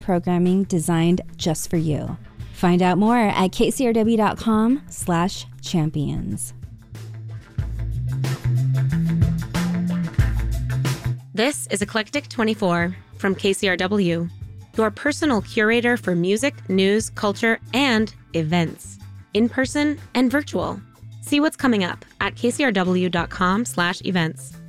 programming designed just for you. Find out more at kcrw.com/champions. This is Eclectic 24 from KCRW, your personal curator for music, news, culture, and events, in person and virtual. See what's coming up at kcrw.com/events.